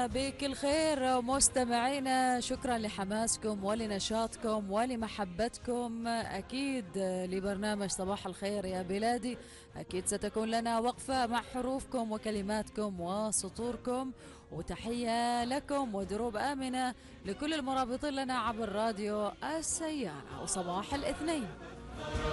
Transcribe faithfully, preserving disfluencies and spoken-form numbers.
بكل خير مستمعينا، شكرا لحماسكم ولنشاطكم ولمحبتكم أكيد لبرنامج صباح الخير يا بلادي. أكيد ستكون لنا وقفة مع حروفكم وكلماتكم وسطوركم، وتحية لكم ودروب آمنة لكل المرابطين لنا عبر راديو السيارة وصباح الاثنين.